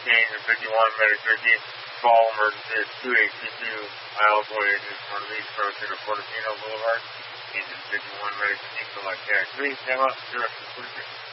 Engine 51, Medic 13, call emergency at 2822 Isles Way, just northeast approaching to Portofino Boulevard. Engine 51, Medic 13, select tax 3, stand up, direction 46.